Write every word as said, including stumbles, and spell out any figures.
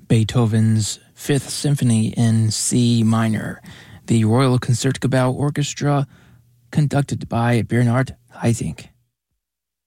Beethoven's Fifth Symphony in C minor, the Royal Concertgebouw Orchestra, conducted by Bernard Haitink.